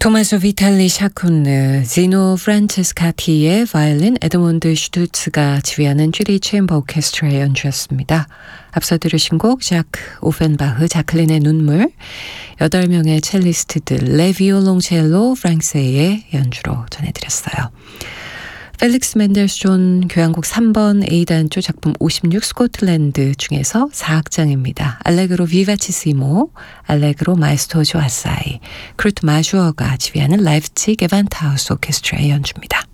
토마소 비탈리 샤쿤느, 지노 프란체스카티의 바이올린, 에드몬드 슈투츠가 지휘하는 쥐리 체인버 오케스트라의 연주였습니다. 앞서 들으신 곡 자크 오펜바흐 자클린의 눈물, 8명의 첼리스트들 레비올롱첼로 프랑세의 연주로 전해드렸어요. 펠릭스 맨델스존 교향곡 3번 A단조 작품 56 스코틀랜드 중에서 4악장입니다. 알레그로 비바치시모, 알레그로 마에스토조 아사이, 크루트 마주어가 지휘하는 라이프치히 게반트하우스 오케스트라의 연주입니다.